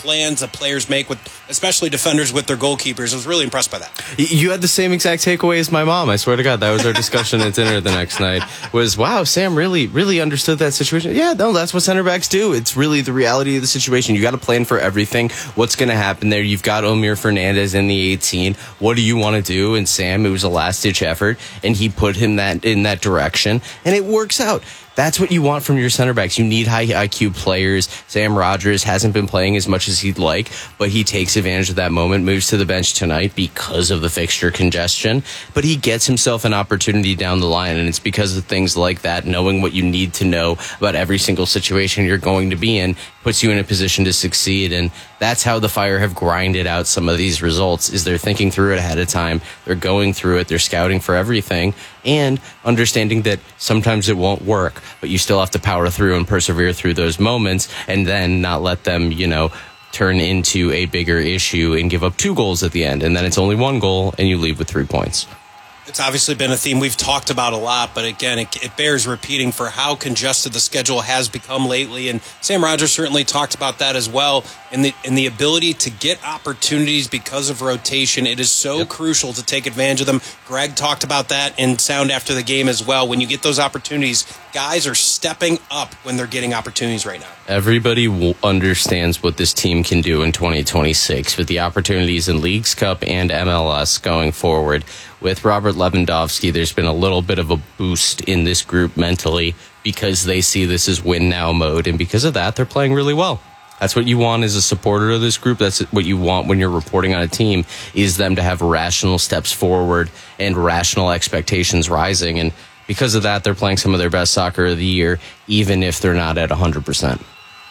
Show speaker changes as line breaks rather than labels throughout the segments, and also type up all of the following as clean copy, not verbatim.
plans that players make, with especially defenders with their goalkeepers. I was really impressed by that.
You had the same exact takeaway as my mom. I swear to God, that was our discussion at dinner the next night. Was, wow, Sam really understood that situation. Yeah, no, that's what center backs do. It's really the reality of the situation. You got to plan for everything. What's going to happen there? You've got Omir Fernandez in the 18. What do you want to do? And Sam, it was a last-ditch effort, and he put him in that direction, and it works out. That's what you want from your center backs. You need high IQ players. Sam Rogers hasn't been playing as much as he'd like, but he takes advantage of that moment, moves to the bench tonight because of the fixture congestion, but he gets himself an opportunity down the line, and it's because of things like that. Knowing what you need to know about every single situation you're going to be in puts you in a position to succeed, and that's how the Fire have grinded out some of these results, is they're thinking through it ahead of time. They're going through it. They're scouting for everything and understanding that sometimes it won't work, but you still have to power through and persevere through those moments and then not let them, turn into a bigger issue and give up 2 goals at the end. And then it's only 1 goal and you leave with 3 points.
It's obviously been a theme we've talked about a lot, but again, it bears repeating for how congested the schedule has become lately. And Sam Rogers certainly talked about that as well. And the ability to get opportunities because of rotation, it is so crucial to take advantage of them. Greg talked about that in sound after the game as well. When you get those opportunities, guys are stepping up when they're getting opportunities right now.
Everybody understands what this team can do in 2026 with the opportunities in Leagues Cup and MLS going forward. With Robert Lewandowski, there's been a little bit of a boost in this group mentally because they see this as win now mode, and because of that, they're playing really well. That's what you want as a supporter of this group. That's what you want when you're reporting on a team, is them to have rational steps forward and rational expectations rising. And because of that, they're playing some of their best soccer of the year, even if they're not at 100%.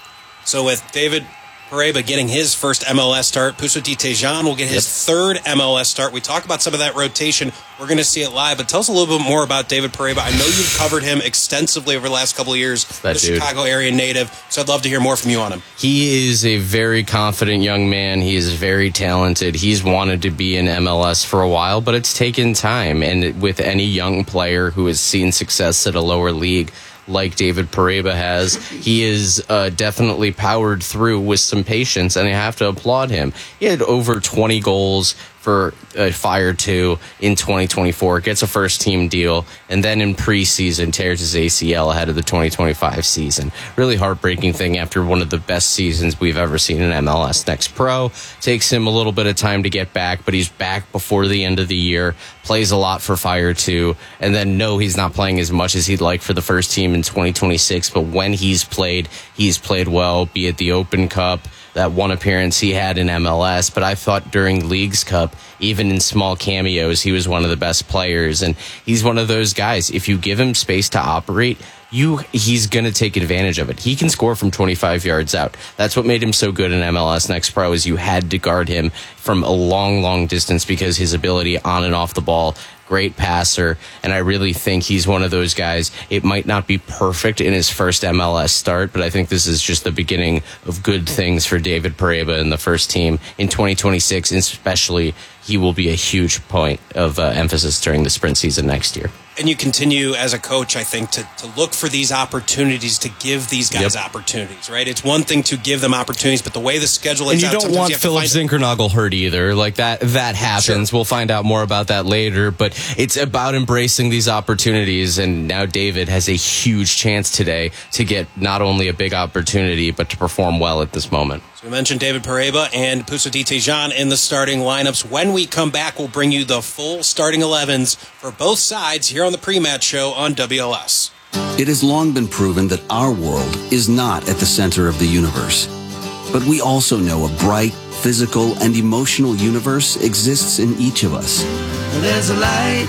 So with David Pareba getting his first MLS start, Pusoti Tejan will get his third MLS start. We talk about some of that rotation. We're going to see it live, but tell us a little bit more about David Pareba. I know you've covered him extensively over the last couple of years, the Chicago area native, so I'd love to hear more from you on him.
He is a very confident young man. He is very talented. He's wanted to be in MLS for a while, but it's taken time. And with any young player who has seen success at a lower league, like David Pareba has, he is definitely powered through with some patience, and I have to applaud him. He had over 20 goals for Fire 2 in 2024, gets a first-team deal, and then in preseason tears his ACL ahead of the 2025 season. Really heartbreaking thing after one of the best seasons we've ever seen in MLS Next Pro. Takes him a little bit of time to get back, but he's back before the end of the year, plays a lot for Fire 2, and then no, he's not playing as much as he'd like for the first team in 2026, but when he's played well, be it the Open Cup, that one appearance he had in MLS, but I thought during Leagues Cup, even in small cameos, he was one of the best players, and he's one of those guys, if you give him space to operate, he's going to take advantage of it. He can score from 25 yards out. That's what made him so good in MLS Next Pro, is you had to guard him from a long, long distance because his ability on and off the ball, great passer, and I really think he's one of those guys. It might not be perfect in his first MLS start, but I think this is just the beginning of good things for David Pareba in the first team in 2026, and especially he will be a huge point of emphasis during the sprint season next year.
And you continue as a coach, I think, to look for these opportunities, to give these guys opportunities, right? It's one thing to give them opportunities, but the way the schedule is,
and you don't want Philip Zinkernagel hurt either. Like that happens. Sure. We'll find out more about that later, but it's about embracing these opportunities. And now David has a huge chance today to get not only a big opportunity, but to perform well at this moment.
So we mentioned David Pareba and Pusoti Tejan in the starting lineups. When we come back, we'll bring you the full starting 11s for both sides here on the pre-match show on WLS.
It has long been proven that our world is not at the center of the universe. But we also know a bright, physical, and emotional universe exists in each of us. There's a light.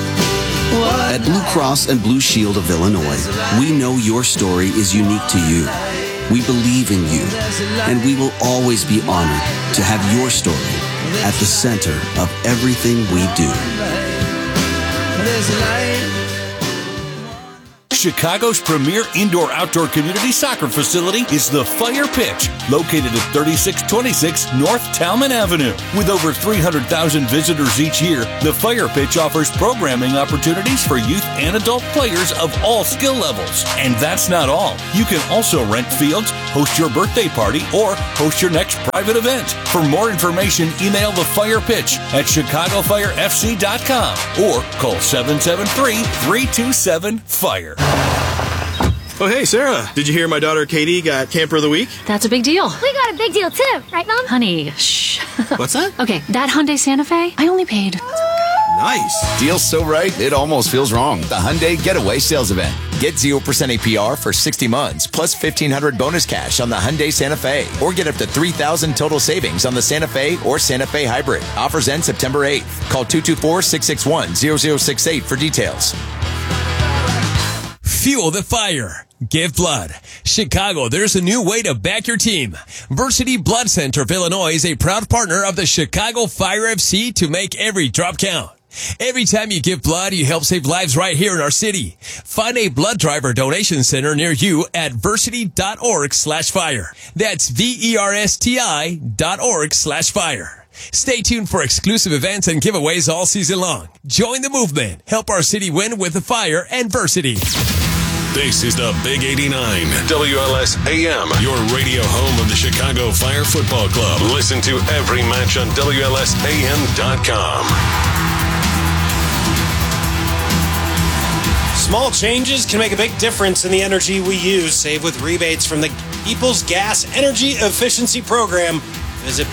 At Blue Cross and Blue Shield of Illinois, we know your story is unique to you. We believe in you, and we will always be honored to have your story at the center of everything we do.
Chicago's premier indoor-outdoor community soccer facility is the Fire Pitch, located at 3626 North Talman Avenue. With over 300,000 visitors each year, the Fire Pitch offers programming opportunities for youth and adult players of all skill levels. And that's not all. You can also rent fields, host your birthday party, or host your next private event. For more information, email the Fire Pitch at ChicagoFireFC.com or call 773-327-FIRE.
Oh, hey, Sarah. Did you hear my daughter Katie got Camper of the Week?
That's a big deal.
We got a big deal too, right, Mom?
Honey, shh.
What's that?
Okay, that Hyundai Santa Fe, I only paid.
Nice.
Deal's so right, it almost feels wrong. The Hyundai Getaway Sales Event. Get 0% APR for 60 months, plus $1,500 bonus cash on the Hyundai Santa Fe. Or get up to $3,000 total savings on the Santa Fe or Santa Fe Hybrid. Offers end September 8th. Call 224-661-0068 for details.
Fuel the fire. Give blood. Chicago, there's a new way to back your team. Versity Blood Center of Illinois is a proud partner of the Chicago Fire FC to make every drop count. Every time you give blood, you help save lives right here in our city. Find a blood driver donation center near you at versity.org/fire. That's VERSTI.org/fire. Stay tuned for exclusive events and giveaways all season long. Join the movement. Help our city win with the Fire and Versity.
This is the Big 89, WLS AM, your radio home of the Chicago Fire Football Club. Listen to every match on WLSAM.com.
Small changes can make a big difference in the energy we use. Save with rebates from the People's Gas Energy Efficiency Program. Visit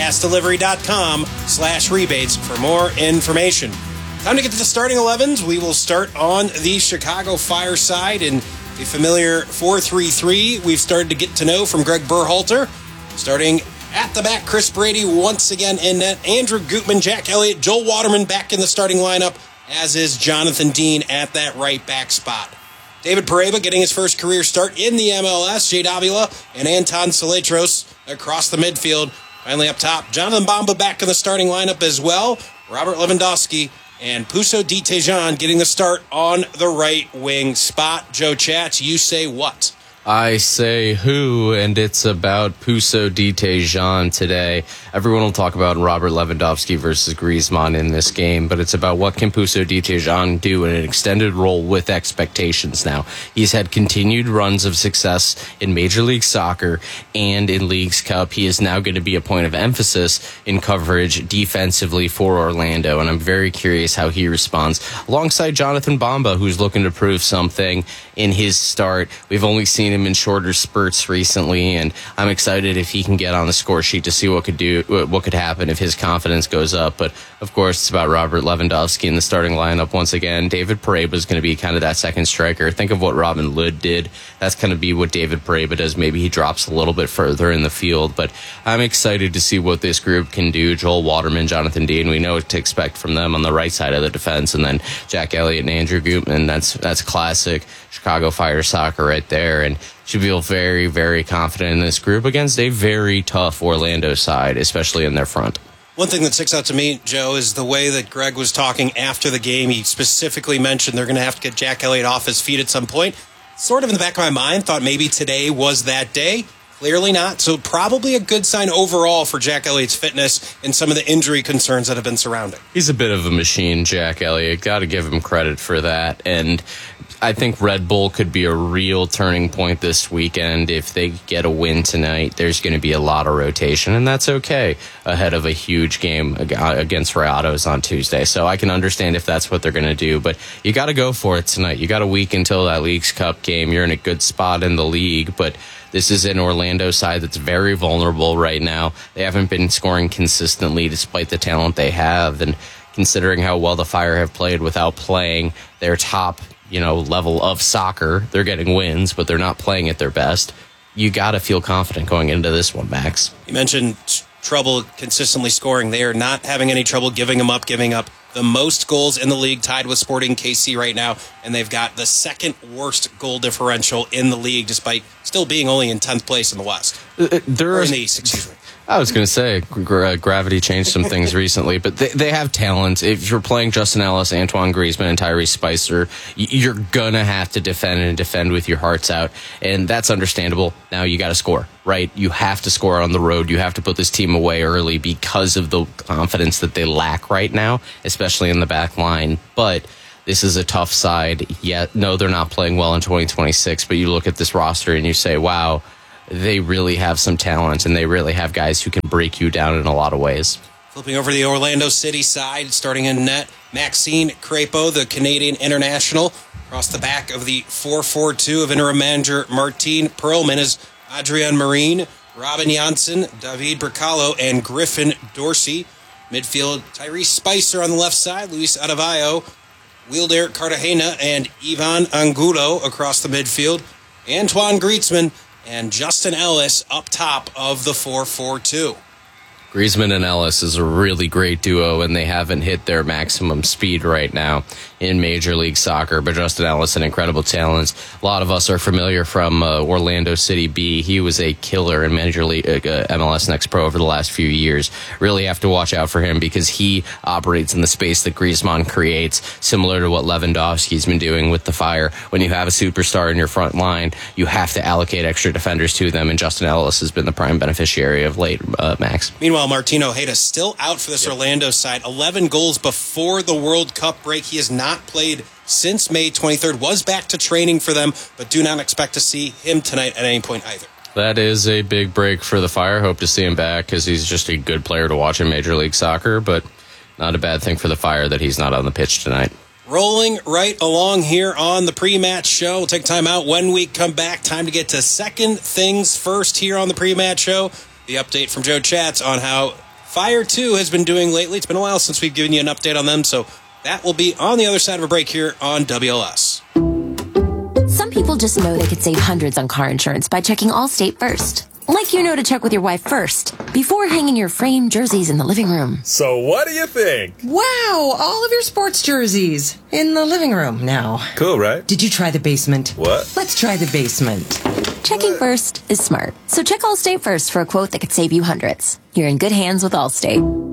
peoplesgasdelivery.com/rebates for more information. Time to get to the starting 11s. We will start on the Chicago Fire side in the familiar 4-3-3 we've started to get to know from Greg Berhalter. Starting at the back, Chris Brady once again in net. Andrew Gutman, Jack Elliott, Joel Waterman back in the starting lineup, as is Jonathan Dean at that right back spot. David Pareba getting his first career start in the MLS. Jade Avila and Anton Saletros across the midfield. Finally up top, Jonathan Bamba back in the starting lineup as well. Robert Lewandowski and Puso Di Tejan getting the start on the right wing spot. Joe Chats, you say what?
I say who, and it's about Puso Di Tejan today. Everyone will talk about Robert Lewandowski versus Griezmann in this game, but it's about what can Puso Di Tejan do in an extended role with expectations now. He's had continued runs of success in Major League Soccer and in Leagues Cup. He is now going to be a point of emphasis in coverage defensively for Orlando, and I'm very curious how he responds. Alongside Jonathan Bamba, who's looking to prove something in his start. We've only seen him in shorter spurts recently, and I'm excited if he can get on the score sheet to see what could happen if his confidence goes up. But of course, it's about Robert Lewandowski in the starting lineup once again. David Pareba is going to be kind of that second striker. Think of what Robin Lod did. That's going to be what David Pareba does. Maybe he drops a little bit further in the field, but I'm excited to see what this group can do. Joel Waterman, Jonathan Dean, we know what to expect from them on the right side of the defense, and then Jack Elliott and Andrew Gutman. That's classic Chicago Fire soccer right there, and should feel very, very confident in this group against a very tough Orlando side, especially in their front.
One thing that sticks out to me, Joe, is the way that Greg was talking after the game. He specifically mentioned they're going to have to get Jack Elliott off his feet at some point. Sort of in the back of my mind, thought maybe today was that day. Clearly not. So probably a good sign overall for Jack Elliott's fitness and some of the injury concerns that have been surrounding.
He's a bit of a machine, Jack Elliott. Got to give him credit for that. And I think Red Bull could be a real turning point this weekend. If they get a win tonight, there's going to be a lot of rotation, and that's okay ahead of a huge game against Rayados on Tuesday. So I can understand if that's what they're going to do, but you got to go for it tonight. You got a week until that Leagues Cup game. You're in a good spot in the league, but this is an Orlando side that's very vulnerable right now. They haven't been scoring consistently despite the talent they have, and considering how well the Fire have played without playing their top level of soccer, they're getting wins, but they're not playing at their best. You got to feel confident going into this one, Max.
You mentioned trouble consistently scoring. They are not having any trouble giving up the most goals in the league, tied with Sporting KC right now, and they've got the second worst goal differential in the league, despite still being only in 10th place in the West. In the East, excuse me.
I was going to say, gravity changed some things recently, but they have talent. If you're playing Justin Ellis, Antoine Griezmann, and Tyrese Spicer, you're going to have to defend with your hearts out, and that's understandable. Now you got to score, right? You have to score on the road. You have to put this team away early because of the confidence that they lack right now, especially in the back line. But this is a tough side. Yet, no, they're not playing well in 2026, but you look at this roster and you say, wow, they really have some talent, and they really have guys who can break you down in a lot of ways.
Flipping over to the Orlando City side, starting in net, Maxime Crépeau, the Canadian international. Across the back of the 4-4-2 of interim manager Martin Perlman is Adrian Marine, Robin Janssen, David Bricalo, and Griffin Dorsey. Midfield, Tyrese Spicer on the left side, Luis Adebayo, Wilder Cartagena, and Ivan Angulo across the midfield. Antoine Griezmann and Justin Ellis up top of the 4-4-2.
Griezmann and Ellis is a really great duo, and they haven't hit their maximum speed right now in Major League Soccer. But Justin Ellis, an incredible talent. A lot of us are familiar from Orlando City B. He was a killer in Major League MLS Next Pro over the last few years. Really have to watch out for him because he operates in the space that Griezmann creates, similar to what Lewandowski's been doing with the Fire. When you have a superstar in your front line, you have to allocate extra defenders to them, and Justin Ellis has been the prime beneficiary of late, Max.
Meanwhile, Martin Ojeda still out for this Orlando side. 11 goals before the World Cup break. He has not played since May 23rd. Was back to training for them, but do not expect to see him tonight at any point either.
That is a big break for the Fire. Hope to see him back because he's just a good player to watch in Major League Soccer, but not a bad thing for the Fire that he's not on the pitch tonight.
Rolling right along here on the pre-match show. We'll take time out when we come back. Time to get to second things first here on the pre-match show. The update from Joe Chats on how Fire 2 has been doing lately. It's been a while since we've given you an update on them, so that will be on the other side of a break here on WLS.
Some people just know they could save hundreds on car insurance by checking Allstate first. Like you know to check with your wife first, before hanging your framed jerseys in the living room.
So what do you think?
Wow, all of your sports jerseys in the living room now.
Cool, right?
Did you try the basement?
What?
Let's try the basement.
Checking first is smart. So check Allstate first for a quote that could save you hundreds. You're in good hands with Allstate.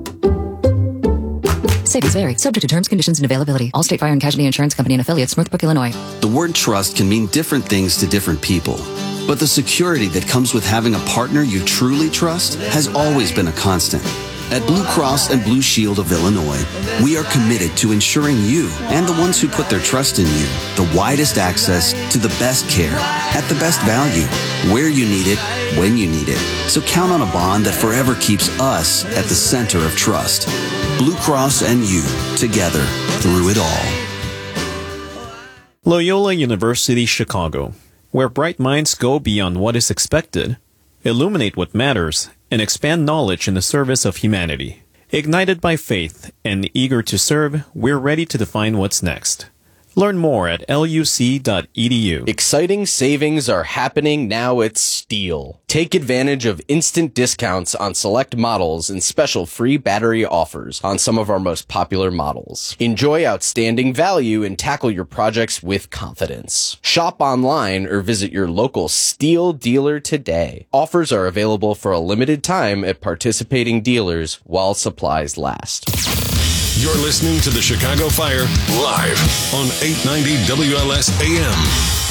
Savings vary. Subject to terms, conditions, and availability. Allstate Fire and Casualty Insurance Company and Affiliates, Northbrook, Illinois.
The word trust can mean different things to different people. But the security that comes with having a partner you truly trust has always been a constant. At Blue Cross and Blue Shield of Illinois, we are committed to ensuring you and the ones who put their trust in you the widest access to the best care at the best value, where you need it, when you need it. So count on a bond that forever keeps us at the center of trust. Blue Cross and you, together, through it all.
Loyola University Chicago, where bright minds go beyond what is expected, illuminate what matters, and expand knowledge in the service of humanity. Ignited by faith and eager to serve, we're ready to define what's next. Learn more at luc.edu.
Exciting savings are happening now at Steel. Take advantage of instant discounts on select models and special free battery offers on some of our most popular models. Enjoy outstanding value and tackle your projects with confidence. Shop online or visit your local Steel dealer today. Offers are available for a limited time at participating dealers while supplies last.
You're listening to the Chicago Fire live on 890 WLS AM.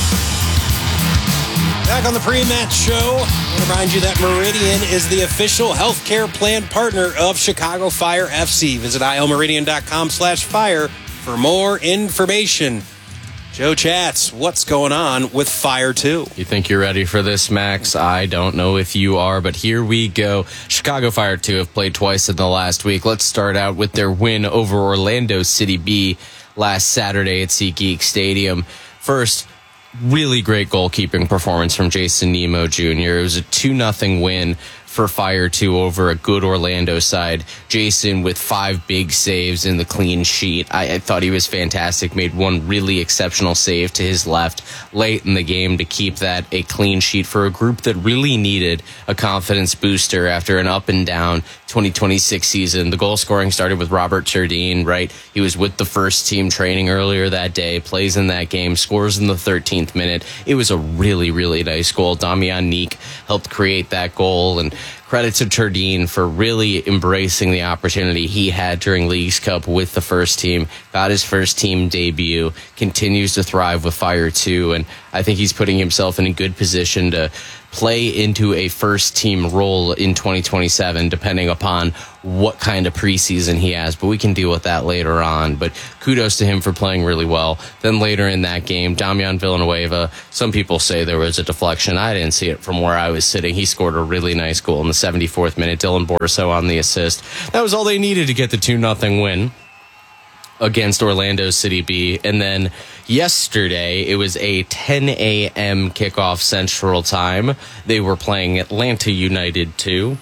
Back on the pre-match show, I want to remind you that Meridian is the official healthcare plan partner of Chicago Fire FC. Visit ilmeridian.com/fire for more information. Joe Chats, what's going on with Fire 2?
You think you're ready for this, Max? I don't know if you are, but here we go. Chicago Fire 2 have played twice in the last week. Let's start out with their win over Orlando City B last Saturday at SeatGeek Stadium. First, really great goalkeeping performance from Jason Nemo Jr. It was a 2-0 win for Fire 2 over a good Orlando side. Jason with 5 big saves in the clean sheet. I thought he was fantastic. Made one really exceptional save to his left late in the game to keep that a clean sheet for a group that really needed a confidence booster after an up and down 2026 season. The goal scoring started with Robert Turdine, right? He was with the first team training earlier that day, plays in that game, scores in the 13th minute. It was a really, really nice goal. Damian Neek helped create that goal, and credit to Turdine for really embracing the opportunity he had during Leagues Cup with the first team, got his first team debut, continues to thrive with Fire 2, and I think he's putting himself in a good position to play into a first team role in 2027, depending upon what kind of preseason he has. But we can deal with that later on. But kudos to him for playing really well. Then later in that game, Damian Villanueva, some people say there was a deflection. I didn't see it from where I was sitting. He scored a really nice goal in the 74th minute. Dylan Borso on the assist. That was all they needed to get the 2-0 win against Orlando City B. And then yesterday, it was a 10 a.m. kickoff Central Time. They were playing Atlanta United 2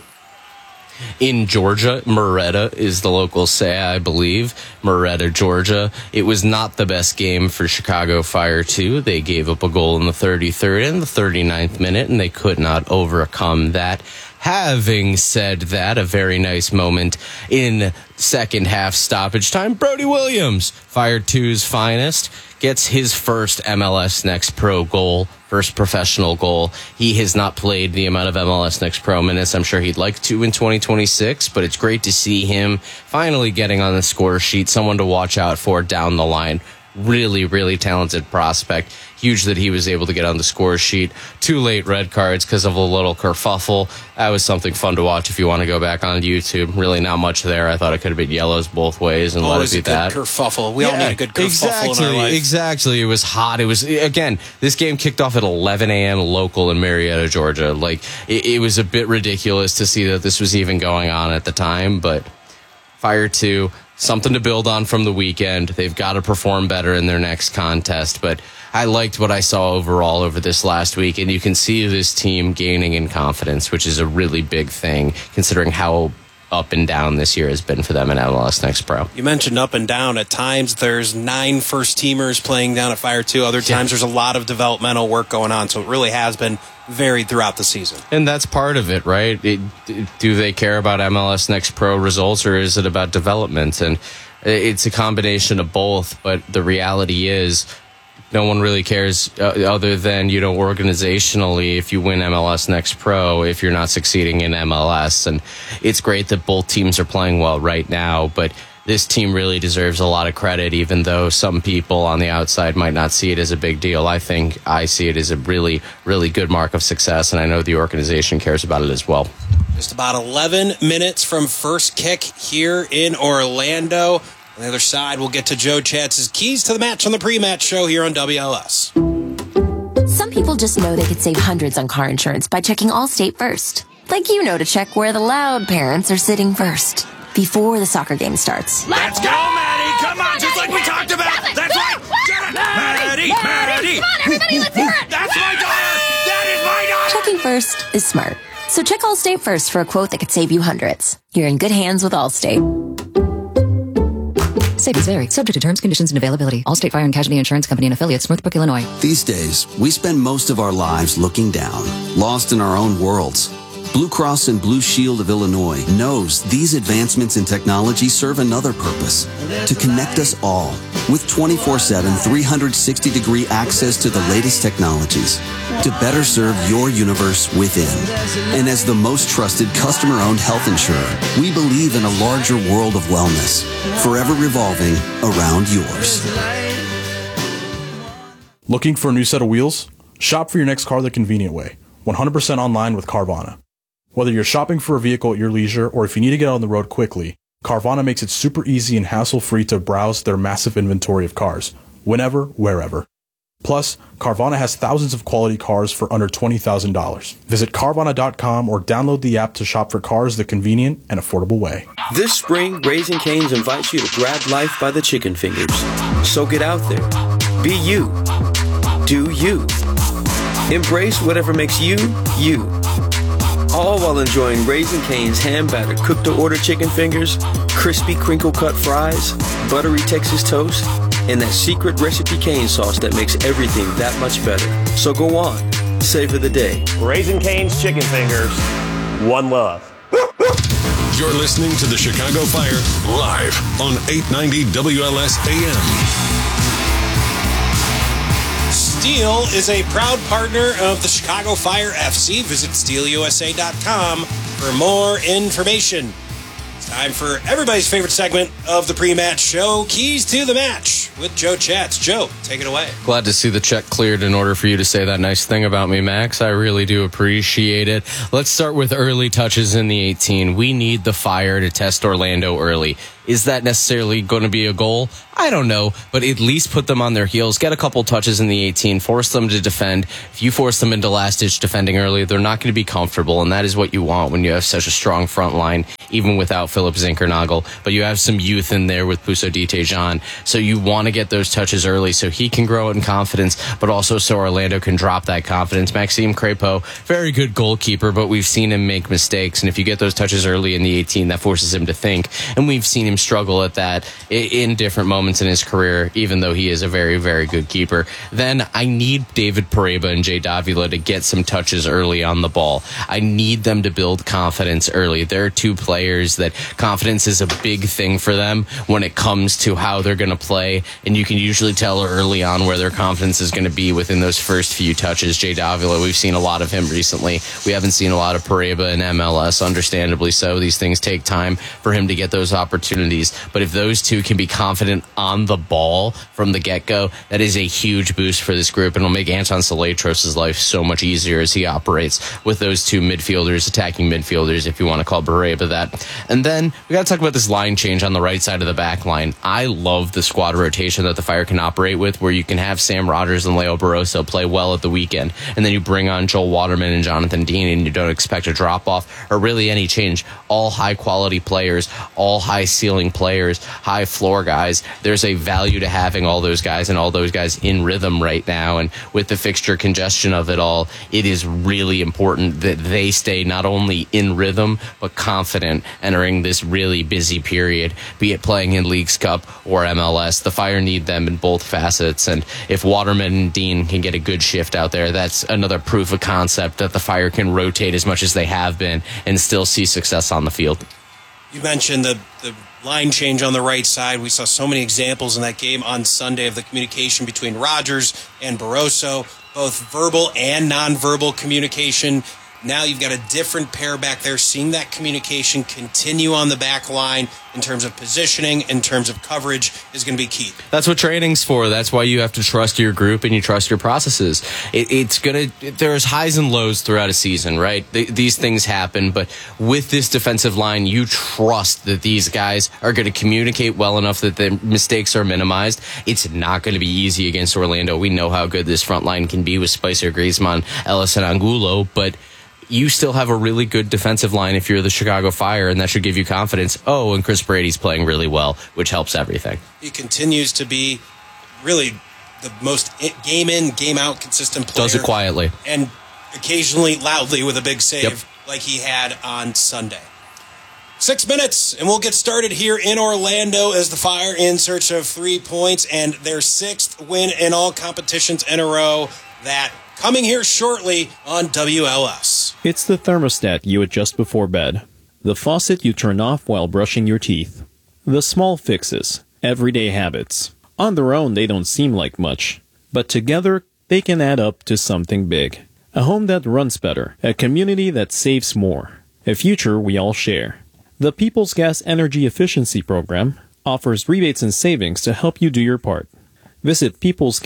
in Georgia. Moretta is the locals say, I believe. Moretta, Georgia. It was not the best game for Chicago Fire 2. They gave up a goal in the 33rd and the 39th minute, and they could not overcome that. Having said that, a very nice moment in second half stoppage time. Brody Williams, Fire 2's finest, gets his first MLS Next Pro goal, first professional goal. He has not played the amount of MLS Next Pro minutes I'm sure he'd like to in 2026, but it's great to see him finally getting on the score sheet, someone to watch out for down the line. Really, really talented prospect. Huge that he was able to get on the score sheet. 2 late red cards because of a little kerfuffle. That was something fun to watch if you want to go back on YouTube. Really not much there. I thought it could have been yellows both ways and let it be that.
Kerfuffle. We all need a good kerfuffle in our life.
Exactly. It was hot. It was, again, this game kicked off at 11 a.m. local in Marietta, Georgia. Like, it was a bit ridiculous to see that this was even going on at the time, but Fire 2, something to build on from the weekend. They've got to perform better in their next contest, but I liked what I saw overall over this last week, and you can see this team gaining in confidence, which is a really big thing considering how up and down this year has been for them in MLS Next Pro.
You mentioned up and down. At times there's 9 first-teamers playing down at Fire 2. Other times there's a lot of developmental work going on, so it really has been varied throughout the season.
And that's part of it, right? Do they care about MLS Next Pro results, or is it about development? And it's a combination of both, but the reality is no one really cares other than, organizationally, if you win MLS Next Pro, if you're not succeeding in MLS. And it's great that both teams are playing well right now, but this team really deserves a lot of credit, even though some people on the outside might not see it as a big deal. I think I see it as a really, really good mark of success, and I know the organization cares about it as well.
Just about 11 minutes from first kick here in Orlando. On the other side, we'll get to Joe Chatz's keys to the match on the pre-match show here on WLS.
Some people just know they could save hundreds on car insurance by checking Allstate first. Like to check where the loud parents are sitting first before the soccer game starts.
Let's go, Maddie! Come on, just like we talked about! That's right! Get it! Maddie!
Come on, everybody, let's hear it!
That's my daughter! That is my daughter!
Checking first is smart. So check Allstate first for a quote that could save you hundreds. You're in good hands with Allstate.
Savings vary. Subject to terms, conditions, and availability. Allstate Fire and Casualty Insurance Company and affiliates, Northbrook, Illinois.
These days, we spend most of our lives looking down, lost in our own worlds. Blue Cross and Blue Shield of Illinois knows these advancements in technology serve another purpose, to connect us all with 24/7, 360-degree access to the latest technologies to better serve your universe within. And as the most trusted customer-owned health insurer, we believe in a larger world of wellness, forever revolving around yours.
Looking for a new set of wheels? Shop for your next car the convenient way, 100% online with Carvana. Whether you're shopping for a vehicle at your leisure or if you need to get on the road quickly, Carvana makes it super easy and hassle-free to browse their massive inventory of cars, whenever, wherever. Plus, Carvana has thousands of quality cars for under $20,000. Visit Carvana.com or download the app to shop for cars the convenient and affordable way.
This spring, Raising Cane's invites you to grab life by the chicken fingers. So get out there. Be you. Do you. Embrace whatever makes you, you. All while enjoying Raising Cane's hand-battered cooked-to-order chicken fingers, crispy crinkle-cut fries, buttery Texas toast, and that secret recipe cane sauce that makes everything that much better. So go on, savor the day.
Raising Cane's chicken fingers, one love.
You're listening to the Chicago Fire live on 890 WLS AM.
Steel is a proud partner of the Chicago Fire FC. Visit steelusa.com for more information. It's time for everybody's favorite segment of the pre-match show, Keys to the Match, with Joe Chats. Joe, take it away.
Glad to see the check cleared in order for you to say that nice thing about me, Max. I really do appreciate it. Let's start with early touches in the 18. We need the Fire to test Orlando early. Is that necessarily going to be a goal? I don't know, but at least put them on their heels, get a couple touches in the 18, force them to defend. If you force them into last-ditch defending early, they're not going to be comfortable, and that is what you want when you have such a strong front line, even without Philip Zinkernagel. But you have some youth in there with Pouso Ditejan, so you want to get those touches early so he can grow in confidence, but also so Orlando can drop that confidence. Maxime Crépeau, very good goalkeeper, but we've seen him make mistakes, and if you get those touches early in the 18, that forces him to think, and we've seen him struggle at that in different moments in his career, even though he is a very, very good keeper. Then I need David Pareba and Jay Davila to get some touches early on the ball. I need them to build confidence early. There are two players that confidence is a big thing for them when it comes to how they're going to play, and you can usually tell early on where their confidence is going to be within those first few touches. Jay Davila, we've seen a lot of him recently. We haven't seen a lot of Pareba in MLS, understandably so. These things take time for him to get those opportunities. But if those two can be confident on the ball from the get-go, that is a huge boost for this group, and it'll make Anton Saletros' life so much easier as he operates with those two midfielders, attacking midfielders, if you want to call Pareba that. And then we got to talk about this line change on the right side of the back line. I love the squad rotation that the Fire can operate with, where you can have Sam Rogers and Leo Barroso play well at the weekend, and then you bring on Joel Waterman and Jonathan Dean, and you don't expect a drop-off or really any change. All high-quality players, all high-ceiling players, high floor guys. There's a value to having all those guys and all those guys in rhythm right now. And with the fixture congestion of it all, it is really important that they stay not only in rhythm, but confident entering this really busy period, be it playing in Leagues Cup or MLS. The Fire need them in both facets. And if Waterman and Dean can get a good shift out there, that's another proof of concept that the Fire can rotate as much as they have been and still see success on the field.
You mentioned the line change on the right side. We saw so many examples in that game on Sunday of the communication between Rogers and Barroso, both verbal and nonverbal communication. Now you've got a different pair back there. Seeing that communication continue on the back line in terms of positioning, in terms of coverage, is going to be key.
That's what training's for. That's why you have to trust your group and you trust your processes. There's highs and lows throughout a season, right? These things happen, but with this defensive line, you trust that these guys are going to communicate well enough that the mistakes are minimized. It's not going to be easy against Orlando. We know how good this front line can be with Spicer, Griezmann, Ellis, and Angulo, but you still have a really good defensive line if you're the Chicago Fire, and that should give you confidence. Oh, and Chris Brady's playing really well, which helps everything.
He continues to be really the most game in, game out consistent player.
Does it quietly.
And occasionally loudly with a big save like he had on Sunday. 6 minutes, and we'll get started here in Orlando as the Fire in search of 3 points and their 6th win in all competitions in a row. That coming here shortly on WLS.
It's the thermostat you adjust before bed, the faucet you turn off while brushing your teeth. The small fixes, everyday habits. On their own, they don't seem like much, but together, they can add up to something big. A home that runs better, a community that saves more, a future we all share. The People's Gas Energy Efficiency Program offers rebates and savings to help you do your part. Visit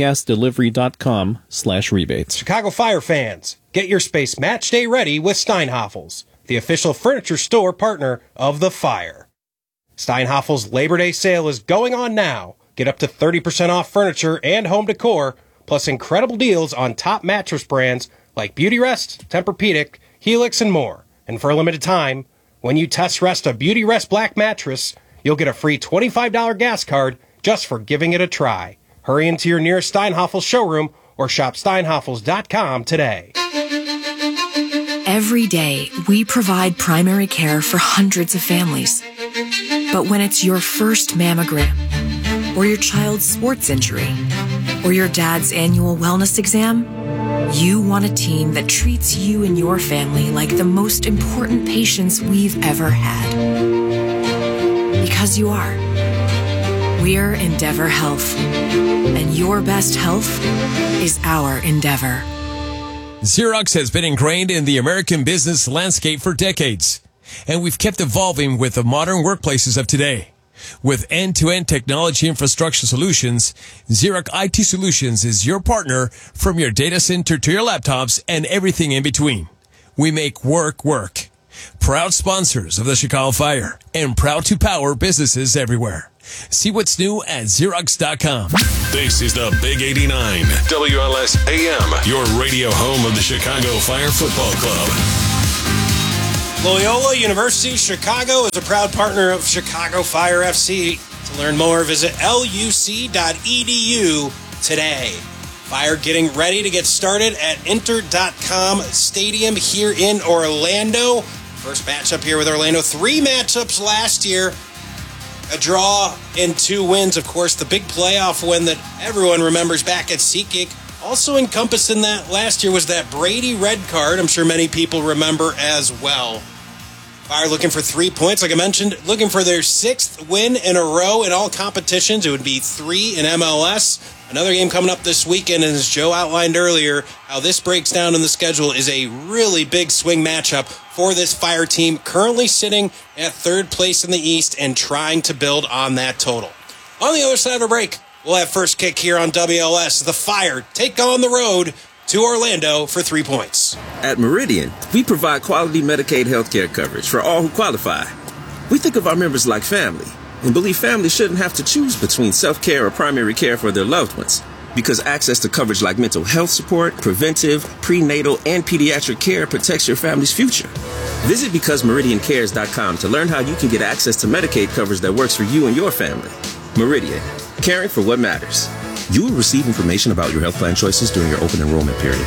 peoplesgasdelivery.com/rebates.
Chicago Fire fans, get your space match day ready with Steinhafels, the official furniture store partner of the Fire. Steinhafels' Labor Day sale is going on now. Get up to 30% off furniture and home decor, plus incredible deals on top mattress brands like Beautyrest, Tempur-Pedic, Helix, and more. And for a limited time, when you test rest a Beautyrest Black mattress, you'll get a free $25 gas card just for giving it a try. Hurry into your nearest Steinhafels showroom or shop steinhafels.com today.
Every day, we provide primary care for hundreds of families. But when it's your first mammogram, or your child's sports injury, or your dad's annual wellness exam, you want a team that treats you and your family like the most important patients we've ever had. Because you are. We're Endeavor Health, and your best health is our endeavor.
Xerox has been ingrained in the American business landscape for decades, and we've kept evolving with the modern workplaces of today. With end-to-end technology infrastructure solutions, Xerox IT Solutions is your partner from your data center to your laptops and everything in between. We make work work. Proud sponsors of the Chicago Fire and proud to power businesses everywhere. See what's new at Xerox.com.
This is the Big 89, WLS AM, your radio home of the Chicago Fire Football Club.
Loyola University Chicago is a proud partner of Chicago Fire FC. To learn more, visit luc.edu today. Fire getting ready to get started at Inter.com Stadium here in Orlando. First matchup here with Orlando. 3 matchups last year. A draw and 2 wins. Of course, the big playoff win that everyone remembers back at SeatGeek. Also encompassed in that last year was that Brady red card. I'm sure many people remember as well. Fire looking for 3 points, like I mentioned, looking for their 6th win in a row in all competitions. It would be 3 in MLS. Another game coming up this weekend, and as Joe outlined earlier, how this breaks down in the schedule is a really big swing matchup for this Fire team, currently sitting at 3rd place in the East and trying to build on that total. On the other side of a break, we'll have first kick here on WLS. The Fire take on the road to Orlando for 3 points.
At Meridian, we provide quality Medicaid health care coverage for all who qualify. We think of our members like family and believe families shouldn't have to choose between self-care or primary care for their loved ones, because access to coverage like mental health support, preventive, prenatal, and pediatric care protects your family's future. Visit BecauseMeridianCares.com to learn how you can get access to Medicaid coverage that works for you and your family. Meridian, caring for what matters. You will receive information about your health plan choices during your open enrollment period.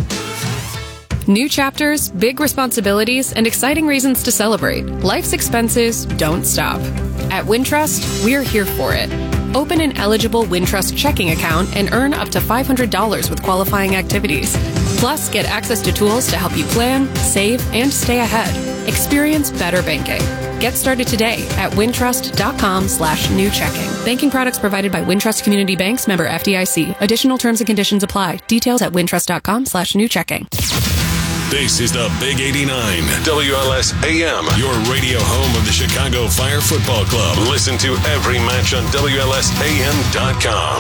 New chapters, big responsibilities, and exciting reasons to celebrate. Life's expenses don't stop. At Wintrust, we're here for it. Open an eligible Wintrust checking account and earn up to $500 with qualifying activities. Plus, get access to tools to help you plan, save, and stay ahead. Experience better banking. Get started today at wintrust.com/new checking. Banking products provided by Wintrust Community Banks, member FDIC. Additional terms and conditions apply. Details at wintrust.com/new checking.
This is the Big 89, WLS AM, your radio home of the Chicago Fire Football Club. Listen to every match on WLSAM.com.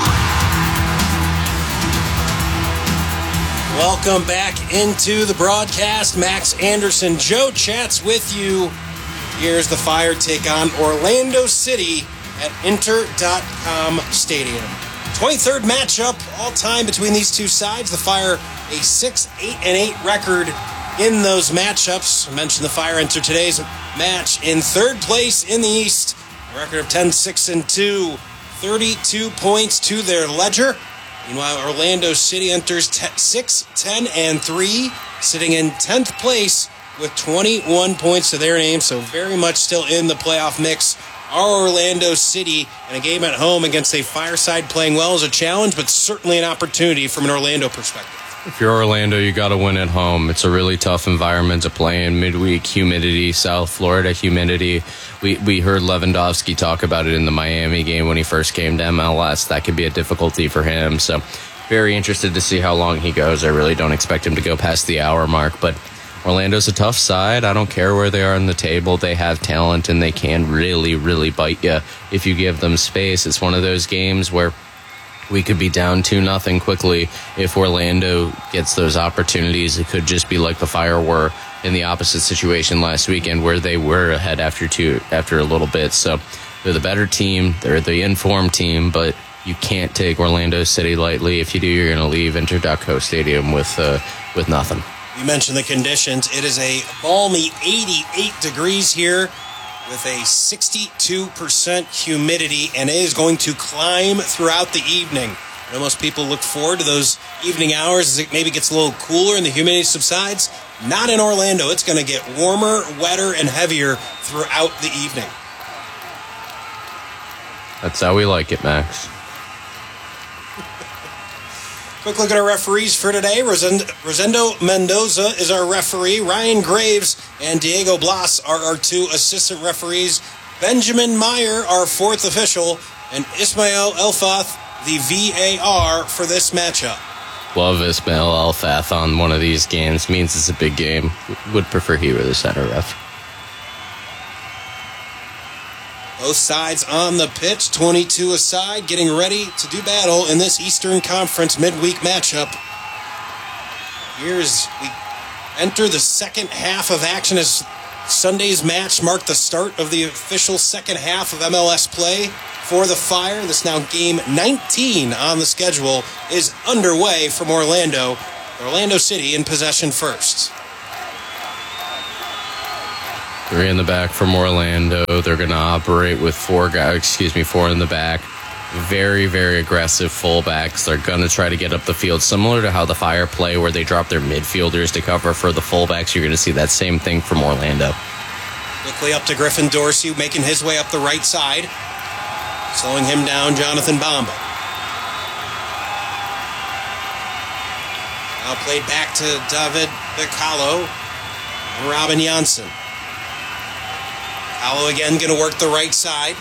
Welcome back into the broadcast. Max Anderson, Joe Chats with you. Here's the Fire take on Orlando City at Inter.com Stadium. 23rd matchup all time between these two sides. The Fire a 6-8-8 record in those matchups. I mentioned the Fire enter today's match in 3rd place in the East. A record of 10-6-2, 32 points to their ledger. Meanwhile, Orlando City enters 6-10-3, sitting in 10th place with 21 points to their name, so very much still in the playoff mix. Our Orlando City, and a game at home against a Fireside playing well is a challenge, but certainly an opportunity from an Orlando perspective.
If you're Orlando, you got to win at home. It's a really tough environment to play in. Midweek humidity, South Florida humidity. We heard Lewandowski talk about it in the Miami game when he first came to MLS. That could be a difficulty for him. So very interested to see how long he goes. I really don't expect him to go past the hour mark, but Orlando's a tough side. I don't care where they are in the table. They have talent, and they can really, really bite you if you give them space. It's one of those games where we could be down 2-0 quickly. If Orlando gets those opportunities, it could just be like the Fire were in the opposite situation last weekend, where they were ahead after a little bit. So they're the better team. They're the informed team, but you can't take Orlando City lightly. If you do, you're going to leave Inter.co Stadium with nothing.
You mentioned the conditions. It is a balmy 88 degrees here with a 62% humidity, and it is going to climb throughout the evening. I know most people look forward to those evening hours as it maybe gets a little cooler and the humidity subsides. Not in Orlando. It's going to get warmer, wetter, and heavier throughout the evening.
That's how we like it, Max.
Quick look at our referees for today. Rosendo Mendoza is our referee. Ryan Graves and Diego Blas are our 2 assistant referees. Benjamin Meyer, our 4th official, and Ismail Elfath, the VAR for this matchup.
love Ismail Elfath on one of these games. Means it's a big game. Would prefer he were the center ref.
Both sides on the pitch, 22 aside, getting ready to do battle in this Eastern Conference midweek matchup. Here's we enter the second half of action as Sunday's match marked the start of the official second half of MLS play for the Fire. This now game 19 on the schedule is underway from Orlando. Orlando City in possession first.
3 in the back from Orlando. They're going to operate with 4 in the back. Very, very aggressive fullbacks. They're going to try to get up the field, similar to how the Fire play, where they drop their midfielders to cover for the fullbacks. You're going to see that same thing from Orlando.
Quickly up to Griffin Dorsey, making his way up the right side. Slowing him down, Jonathan Bamba. Now played back to David Bacallo and Robin Janssen. Bacallo again going to work the right side.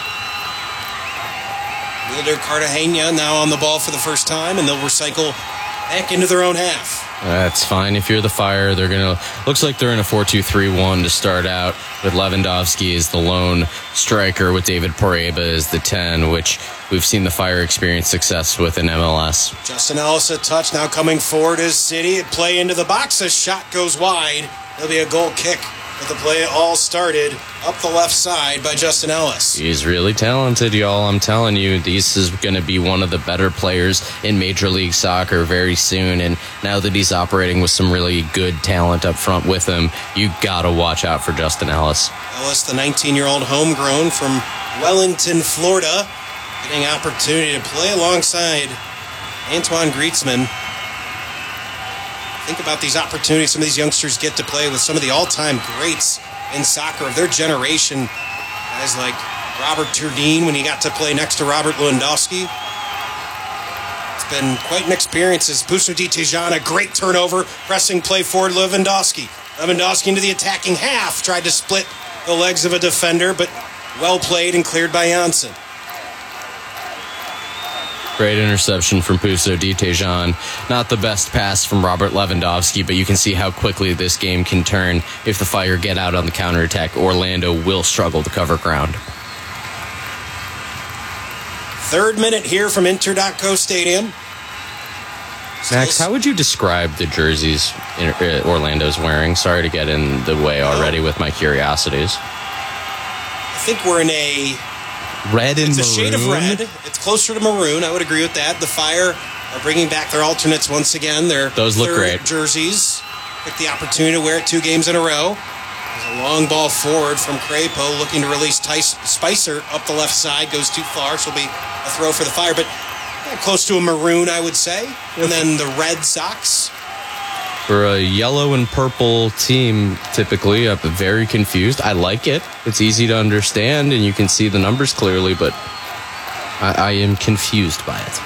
Wilder Cartagena now on the ball for the first time, and they'll recycle back into their own half.
That's fine. If you're the Fire, they're going to... Looks like they're in a 4-2-3-1 to start out, with Lewandowski as the lone striker, with David Poreba as the 10, which we've seen the Fire experience success with in MLS.
Justin Ellis a touch, now coming forward is City. Play into the box, a shot goes wide. There'll be a goal kick. But the play all started up the left side by Justin Ellis.
He's really talented, y'all. I'm telling you, this is going to be one of the better players in Major League Soccer very soon. And now that he's operating with some really good talent up front with him, you got to watch out for Justin Ellis.
Ellis, the 19-year-old homegrown from Wellington, Florida, getting opportunity to play alongside Antoine Griezmann. Think about these opportunities some of these youngsters get to play with some of the all-time greats in soccer of their generation. Guys like Robert Turdine when he got to play next to Robert Lewandowski. It's been quite an experience as Pouso Di Tejan, a great turnover, pressing play forward Lewandowski. Lewandowski into the attacking half, tried to split the legs of a defender, but well played and cleared by Janssen.
Great interception from Pouso Di Tejan. Not the best pass from Robert Lewandowski, but you can see how quickly this game can turn. If the Fire get out on the counterattack, Orlando will struggle to cover ground.
Third minute here from Inter.co Stadium.
Max, how would you describe the jerseys Orlando's wearing? Sorry to get in the way already with my curiosities.
I think we're in a...
Red and
it's
maroon.
It's a shade of red. It's closer to maroon. I would agree with that. The Fire are bringing back their alternates once again.
Those look great.
Jerseys. Pick the opportunity to wear it 2 games in a row. There's a long ball forward from Crepo looking to release Spicer up the left side. Goes too far. So it'll be a throw for the Fire. But close to a maroon, I would say. And then the red socks.
For a yellow and purple team, typically, I'm very confused. I like it. It's easy to understand, and you can see the numbers clearly, but I am confused by it.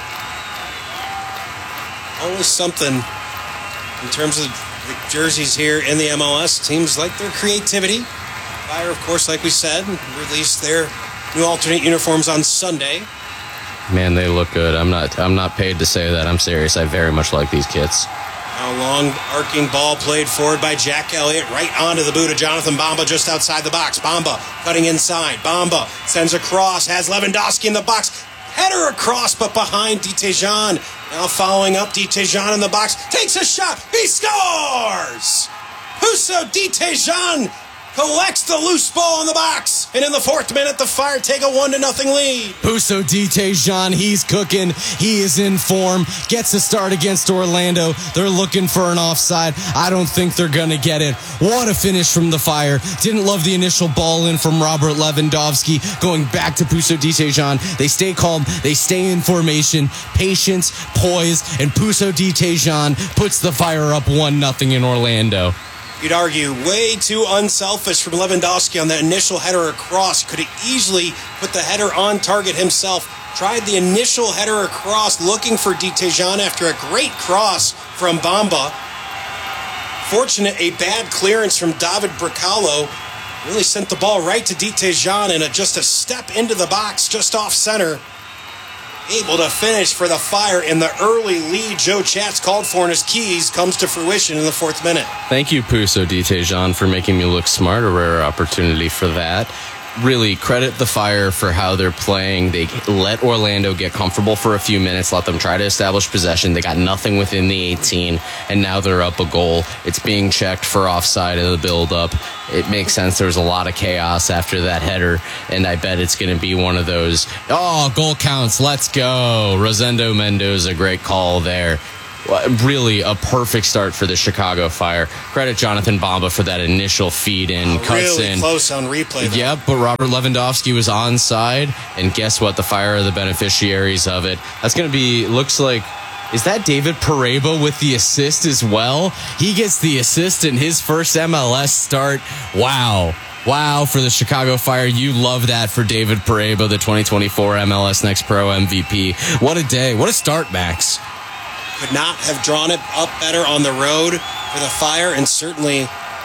Always something in terms of the jerseys here in the MLS. Teams like their creativity. Fire, of course, like we said, released their new alternate uniforms on Sunday.
Man, they look good. I'm not paid to say that. I'm serious. I very much like these kits.
A long arcing ball played forward by Jack Elliott right onto the boot of Jonathan Bamba just outside the box. Bamba cutting inside. Bamba sends a cross, has Lewandowski in the box. Header across, but behind Di Tejan. Now following up, Di Tejan in the box. Takes a shot. He scores! Pouso Di Tejan collects the loose ball in the box. And in the 4th minute, the Fire take a 1-0 lead.
Pouso Di Tejan, he's cooking. He is in form. Gets a start against Orlando. They're looking for an offside. I don't think they're going to get it. What a finish from the Fire. Didn't love the initial ball in from Robert Lewandowski. Going back to Pouso Di Tejan. They stay calm. They stay in formation. Patience, poise, and Pouso Di Tejan puts the Fire up 1-0 in Orlando.
You'd argue way too unselfish from Lewandowski on that initial header across. Could have easily put the header on target himself. Tried the initial header across, looking for Di Tejan after a great cross from Bamba. Fortunate, a bad clearance from David Bacallo really sent the ball right to Di Tejan and just a step into the box, just off center. able to finish for the Fire, and the early lead Joe Chatz called for in his keys comes to fruition in the 4th minute.
Thank you, Puso Ditejan, for making me look smart. A rare opportunity for that. Really credit the Fire for how they're playing. They let Orlando get comfortable for a few minutes, let them try to establish possession. They got nothing within the 18, and now they're up a goal. It's being checked for offside in the build-up. It makes sense. There was a lot of chaos after that header, and I bet it's going to be one of those, goal counts, let's go. Rosendo Mendoza, great call there. Really a perfect start for the Chicago Fire. Credit Jonathan Bamba for that initial feed in. Cuts
really
in.
Close on replay. Though.
Yep, but Robert Lewandowski was onside, and guess what? The Fire are the beneficiaries of it. That's going to be, looks like, is that David Pareba with the assist as well? He gets the assist in his first MLS start. Wow, for the Chicago Fire. You love that for David Pareba, the 2024 MLS Next Pro MVP. What a day. What a start, Max.
Could not have drawn it up better on the road for the Fire, and certainly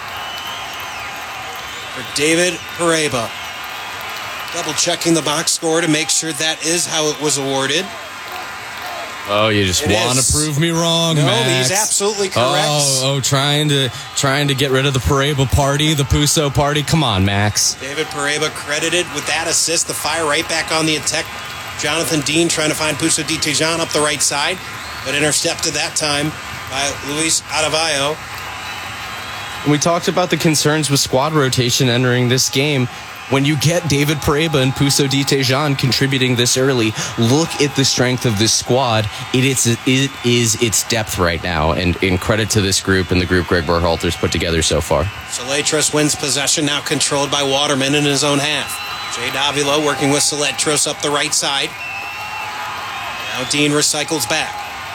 for David Pareba. Double-checking the box score to make sure that is how it was awarded.
Oh, you just want to prove me wrong,
no,
Max.
He's absolutely correct.
Trying to get rid of the Pareba party, the Puso party. Come on, Max.
David Pareba credited with that assist. The Fire right back on the attack. Jonathan Dean trying to find Puso Ditejan up the right side, but intercepted that time by Luis Adebayo.
We talked about the concerns with squad rotation entering this game. When you get David Pareba and Puso Ditejan contributing this early, look at the strength of this squad. It is its depth right now, and in credit to this group and the group Greg Berhalter's put together so far.
Saletros wins possession, now controlled by Waterman in his own half. Jay Davila working with Saletros up the right side. Now Dean recycles back.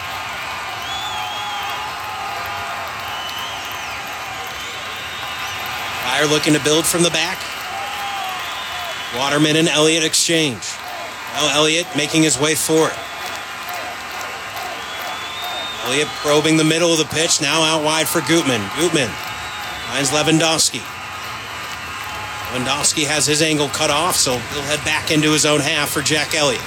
Fire looking to build from the back. Waterman and Elliott exchange. Now Elliott making his way forward. Elliott probing the middle of the pitch, now out wide for Gutman. Gutman finds Lewandowski. Lewandowski has his angle cut off, so he'll head back into his own half for Jack Elliott.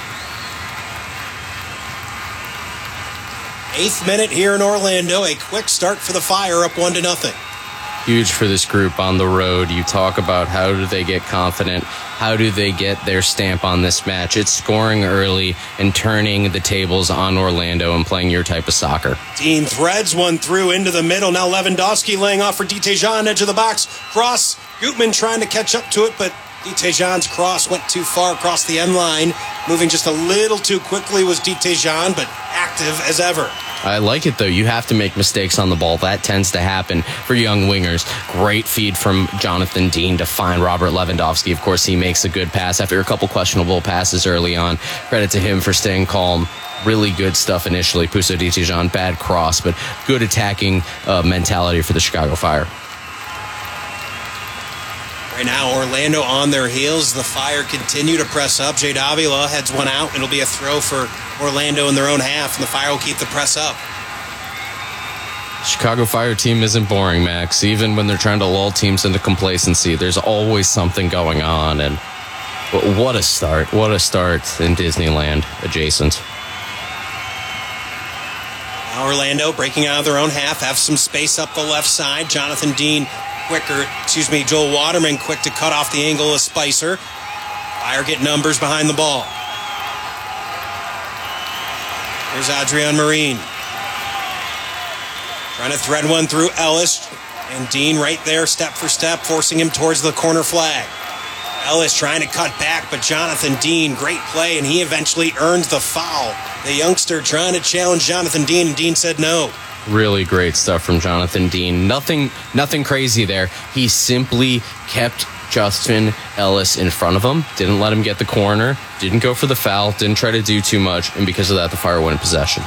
8th minute here in Orlando. A quick start for the Fire, up 1-0.
Huge for this group on the road. You talk about how do they get confident? How do they get their stamp on this match? It's scoring early and turning the tables on Orlando and playing your type of soccer.
Dean threads one through into the middle. Now Lewandowski laying off for Ditejan, edge of the box. Cross. Gutman trying to catch up to it, but Ditejan's cross went too far across the end line. Moving just a little too quickly was Ditejan, but active as ever.
I like it, though. You have to make mistakes on the ball. That tends to happen for young wingers. Great feed from Jonathan Dean to find Robert Lewandowski. Of course, he makes a good pass after a couple questionable passes early on. Credit to him for staying calm. Really good stuff initially. Puso Ditejan, bad cross, but good attacking mentality for the Chicago Fire.
Right now, Orlando on their heels. The Fire continue to press up. Jay Davila heads one out. It'll be a throw for Orlando in their own half, and the Fire will keep the press up.
Chicago Fire team isn't boring, Max. Even when they're trying to lull teams into complacency, there's always something going on. And what a start. What a start in Disneyland adjacent.
Now Orlando breaking out of their own half, have some space up the left side. Jonathan Dean Joel Waterman quick to cut off the angle of Spicer. Fire get numbers behind the ball. Here's Adrian Marine. Trying to thread one through Ellis. And Dean right there, step for step, forcing him towards the corner flag. Ellis trying to cut back, but Jonathan Dean, great play, and he eventually earns the foul. The youngster trying to challenge Jonathan Dean, and Dean said no.
Really great stuff from Jonathan Dean. Nothing crazy there. He simply kept Justin Ellis in front of him, didn't let him get the corner, didn't go for the foul, didn't try to do too much, and because of that, the Fire win possession.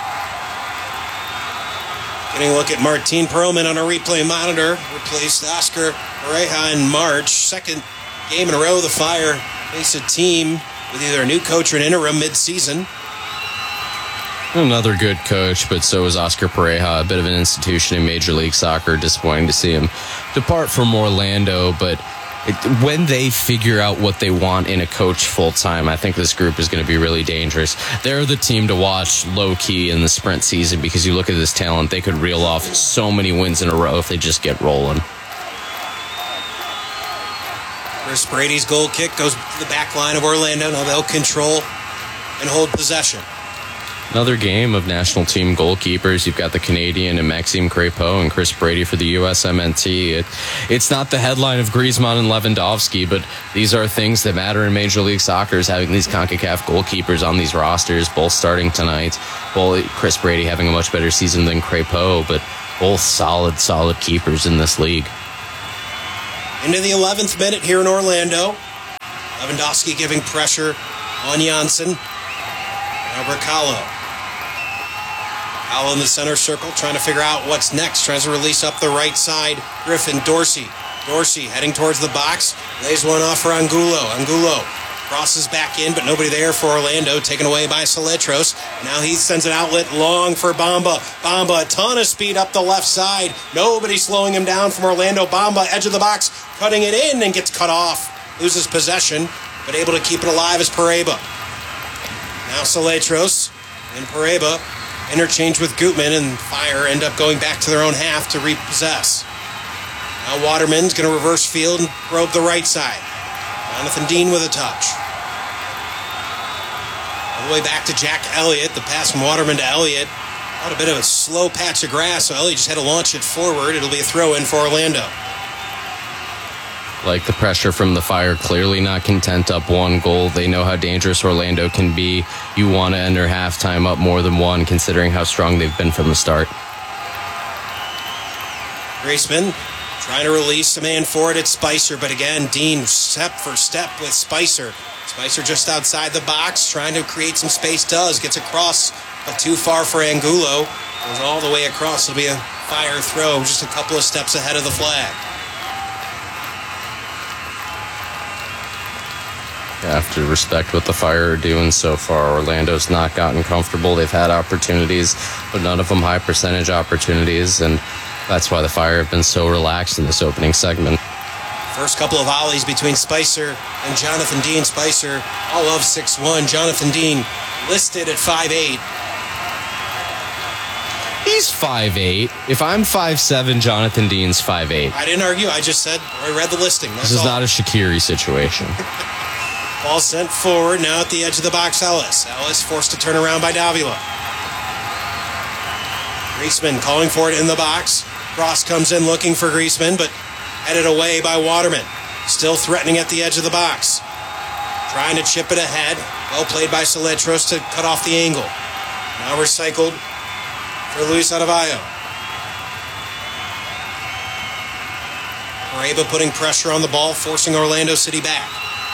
Getting a look at Martin Perlman on a replay monitor. Replaced Oscar Pareja in March. Second game in a row, the Fire face a team with either a new coach or an interim mid-season.
Another good coach, but so is Oscar Pareja, a bit of an institution in Major League Soccer. Disappointing to see him depart from Orlando, but when they figure out what they want in a coach full-time, I think this group is going to be really dangerous. They're the team to watch low-key in the sprint season because you look at this talent, they could reel off so many wins in a row if they just get rolling.
Chris Brady's goal kick goes to the back line of Orlando. Now they'll control and hold possession.
Another game of national team goalkeepers. You've got the Canadian and Maxime Crépeau and Chris Brady for the USMNT. It's not the headline of Griezmann and Lewandowski, but these are things that matter in Major League Soccer, is having these CONCACAF goalkeepers on these rosters, both starting tonight. Well, Chris Brady having a much better season than Crépeau, but both solid keepers in this league.
Into the 11th minute here in Orlando. Lewandowski giving pressure on Janssen. Now Bracalo. Al in the center circle, trying to figure out what's next. Tries to release up the right side. Griffin, Dorsey heading towards the box. Lays one off for Angulo. Angulo crosses back in, but nobody there for Orlando. Taken away by Saletros. Now he sends an outlet long for Bamba. Bamba, a ton of speed up the left side. Nobody slowing him down from Orlando. Bamba, edge of the box, cutting it in and gets cut off. Loses possession, but able to keep it alive is Pareba. Now Saletros and Pareba interchange with Gutman, and Fire end up going back to their own half to repossess. Now Waterman's going to reverse field and probe the right side. Jonathan Dean with a touch. All the way back to Jack Elliott. The pass from Waterman to Elliott. Not a bit of a slow patch of grass, so Elliott just had to launch it forward. It'll be a throw-in for Orlando.
Like the pressure from the Fire, clearly not content up one goal. They know how dangerous Orlando can be. You want to enter halftime up more than one, considering how strong they've been from the start.
Graceman trying to release a man forward at Spicer, but again, Dean step for step with Spicer. Spicer just outside the box, trying to create some space, gets across, but too far for Angulo. Goes all the way across. It'll be a Fire throw, just a couple of steps ahead of the flag.
You have to respect what the Fire are doing so far. Orlando's not gotten comfortable. They've had opportunities, but none of them high percentage opportunities, and that's why the Fire have been so relaxed in this opening segment.
First couple of volleys between Spicer and Jonathan Dean. Spicer, all of 6'1". Jonathan Dean listed at 5'8".
He's 5'8". If I'm 5'7", Jonathan Dean's 5'8".
I didn't argue. I just said I read the listing.
This is not a Shaqiri situation.
Ball sent forward, now at the edge of the box, Ellis. Ellis forced to turn around by Davila. Griezmann calling for it in the box. Cross comes in looking for Griezmann, but headed away by Waterman. Still threatening at the edge of the box. Trying to chip it ahead. Well played by Saletros to cut off the angle. Now recycled for Luis Adebayo. Pareba putting pressure on the ball, forcing Orlando City back.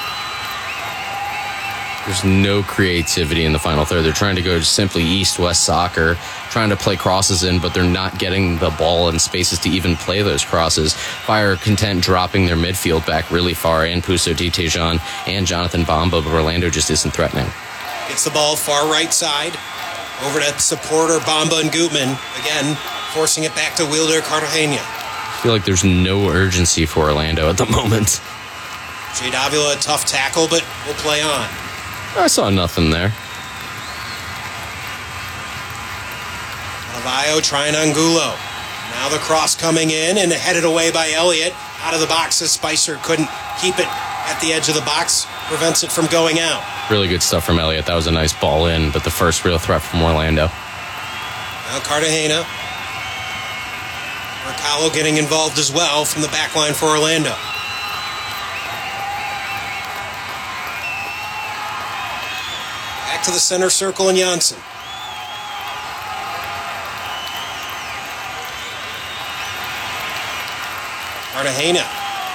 There's no creativity in the final third. They're trying to go simply east-west soccer, trying to play crosses in, but they're not getting the ball in spaces to even play those crosses. Fire content dropping their midfield back really far, and Puso Tejan and Jonathan Bamba, but Orlando just isn't threatening.
Gets the ball far right side, over to supporter Bamba and Gutman. Again, forcing it back to Wilder Cartagena.
I feel like there's no urgency for Orlando at the moment.
Jay Davila, a tough tackle, but we'll play on.
I saw nothing there.
Adebayo trying Angulo. Now the cross coming in and headed away by Elliott. Out of the box as Spicer couldn't keep it at the edge of the box. Prevents it from going out.
Really good stuff from Elliott. That was a nice ball in, but the first real threat from Orlando.
Now Cartagena. Bracalo getting involved as well from the back line for Orlando. To the center circle and Janssen. Cartagena.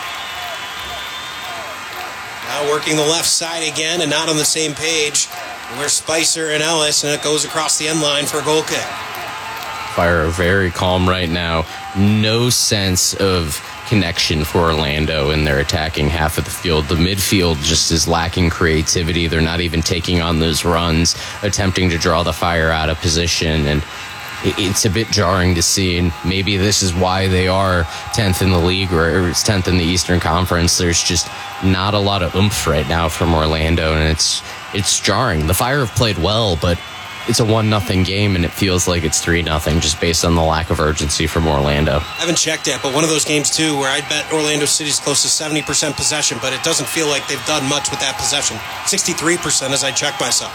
Now working the left side again and not on the same page. Where's Spicer and Ellis, and it goes across the end line for a goal kick.
Fire are very calm right now. No sense of connection for Orlando in their attacking half of the field. The midfield just is lacking creativity. They're not even taking on those runs, attempting to draw the Fire out of position, and it's a bit jarring to see, and maybe this is why they are 10th in the league or 10th in the Eastern Conference. There's just not a lot of oomph right now from Orlando, and it's jarring. The Fire have played well, but it's a 1-0 game, and it feels like it's 3-0 just based on the lack of urgency from Orlando.
I haven't checked yet, but one of those games, too, where I bet Orlando City's close to 70% possession, but it doesn't feel like they've done much with that possession. 63% as I check myself.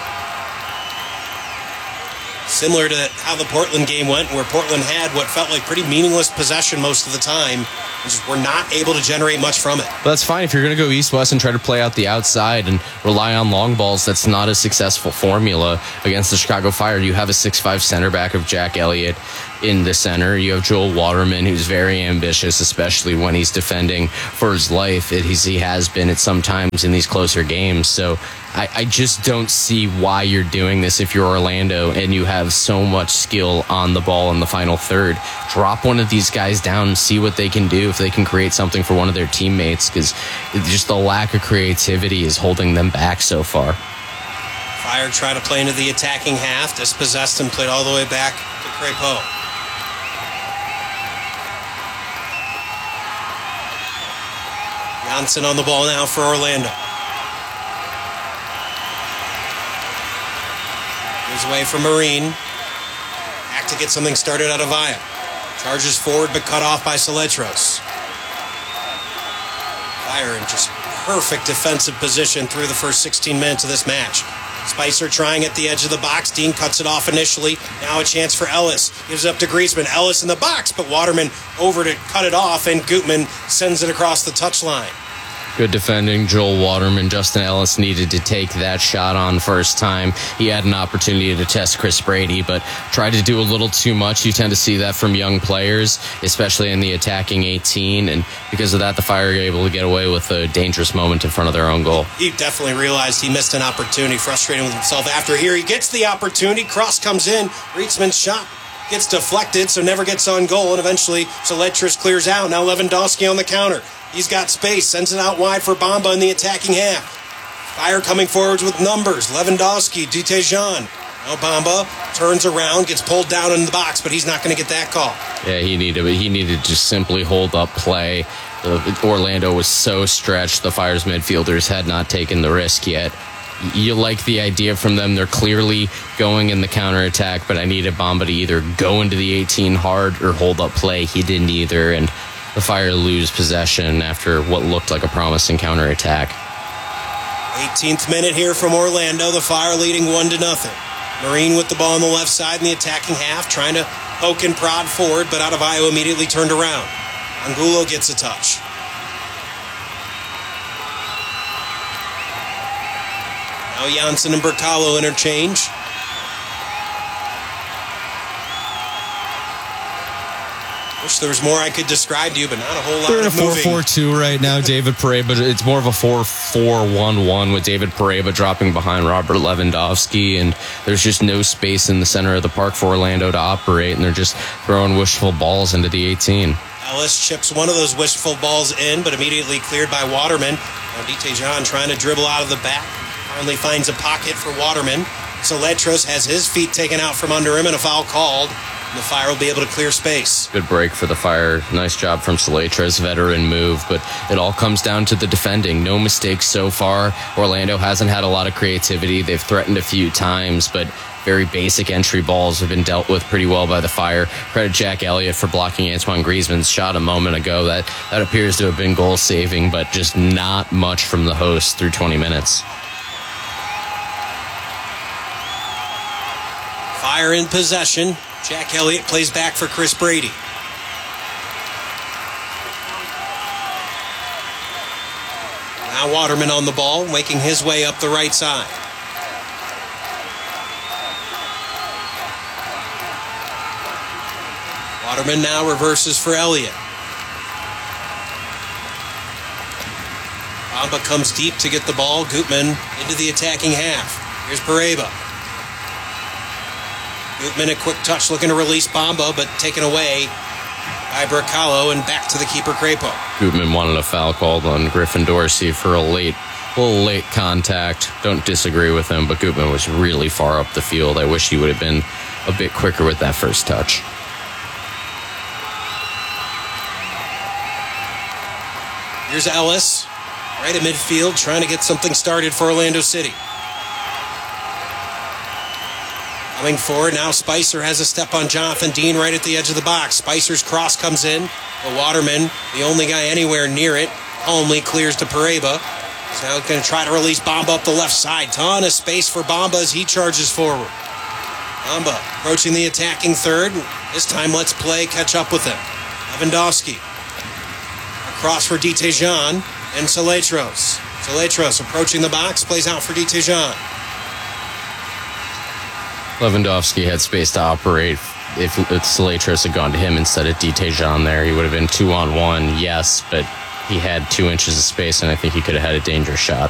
Similar to how the Portland game went, where Portland had what felt like pretty meaningless possession most of the time, and just were not able to generate much from it.
But that's fine if you're going to go east-west and try to play out the outside and rely on long balls. That's not a successful formula against the Chicago Fire. You have a 6'5" center back of Jack Elliott in the center. You have Joel Waterman, who's very ambitious, especially when he's defending for his life. He has been at some times in these closer games. So I just don't see why you're doing this if you're Orlando and you have so much skill on the ball in the final third. Drop one of these guys down and see what they can do, if they can create something for one of their teammates, because just the lack of creativity is holding them back so far.
Fire tried to play into the attacking half, dispossessed and played all the way back to Crépeau. Janssen on the ball now for Orlando. Moves away from Marine. Back to get something started out of Vaya. Charges forward but cut off by Soletros. Fire in just perfect defensive position through the first 16 minutes of this match. Spicer trying at the edge of the box. Dean cuts it off initially. Now a chance for Ellis. Gives it up to Griezmann. Ellis in the box, but Waterman over to cut it off, and Gutman sends it across the touchline.
Good defending, Joel Waterman. Justin Ellis needed to take that shot on first time. He had an opportunity to test Chris Brady, but tried to do a little too much. You tend to see that from young players, especially in the attacking 18, and because of that, the Fire are able to get away with a dangerous moment in front of their own goal.
He definitely realized he missed an opportunity, frustrated with himself after here. He gets the opportunity, cross comes in, Griezmann's shot gets deflected, so never gets on goal, and eventually Soletros clears out. Now Lewandowski on the counter. He's got space, sends it out wide for Bamba in the attacking half. Fire coming forwards with numbers. Lewandowski, Dutejean. Now Bamba turns around, gets pulled down in the box, but he's not going to get that call.
Yeah, he needed to just simply hold up play. Orlando was so stretched, the Fire's midfielders had not taken the risk yet. You like the idea from them. They're clearly going in the counterattack, but I needed Bamba to either go into the 18 hard or hold up play. He didn't either, and the Fire lose possession after what looked like a promising counterattack.
18th minute here from Orlando. The Fire leading 1-0. Marine with the ball on the left side in the attacking half, trying to poke and prod forward, but out of Iowa immediately turned around. Angulo gets a touch. Now Janssen and Bercalo interchange. Wish there was more I could describe to you, but not a whole lot
They're
of moving.
They're in a 4-4-2 right now, David Pareba. It's more of a 4-4-1-1 with David Pareba dropping behind Robert Lewandowski, and there's just no space in the center of the park for Orlando to operate, and they're just throwing wishful balls into the 18.
Ellis chips one of those wishful balls in, but immediately cleared by Waterman. Now Dutejean trying to dribble out of the back. Finally finds a pocket for Waterman. Soletros has his feet taken out from under him and a foul called. And the Fire will be able to clear space.
Good break for the Fire. Nice job from Soletros, veteran move, but it all comes down to the defending. No mistakes so far. Orlando hasn't had a lot of creativity. They've threatened a few times, but very basic entry balls have been dealt with pretty well by the Fire. Credit Jack Elliott for blocking Antoine Griezmann's shot a moment ago. That appears to have been goal-saving, but just not much from the host through 20 minutes.
Fire in possession. Jack Elliott plays back for Chris Brady. Now Waterman on the ball, making his way up the right side. Waterman now reverses for Elliott. Bamba comes deep to get the ball. Gutman into the attacking half. Here's Pareba. Gutman a quick touch looking to release Bamba, but taken away by Bercalo and back to the keeper Crépeau.
Gutman wanted a foul called on Griffin Dorsey for a little late contact. Don't disagree with him, but Gutman was really far up the field. I wish he would have been a bit quicker with that first touch.
Here's Ellis, right at midfield, trying to get something started for Orlando City. Coming forward, now Spicer has a step on Jonathan Dean right at the edge of the box. Spicer's cross comes in, but Waterman, the only guy anywhere near it, calmly clears to Pareba. He's now going to try to release Bamba up the left side. Ton of space for Bamba as he charges forward. Bamba approaching the attacking third. This time, let's play catch up with him. Lewandowski. Across for Detejan and Saletros. Saletros approaching the box, plays out for Detejan.
Lewandowski had space to operate. If Saletros had gone to him instead of Detejan there, he would have been 2-on-1, yes, but he had 2 inches of space, and I think he could have had a dangerous shot.